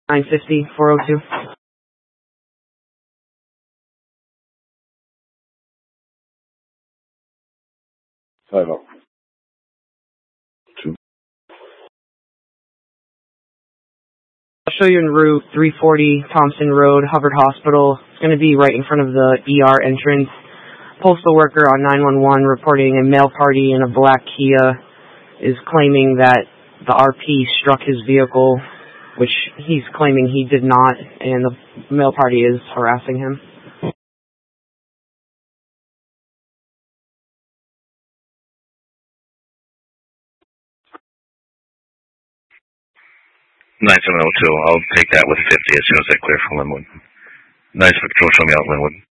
950 402. Time out. 2. I'll show you en route 340 Thompson Road, Hubbard Hospital. It's going to be right in front of the ER entrance. Postal worker on 911 reporting a male party in a black Kia is claiming that the RP struck his vehicle, which he's claiming he did not, and the male party is harassing him. 9702. I'll take that with 50 as soon as I clear from Linwood. 9 Patrol, show me out Linwood.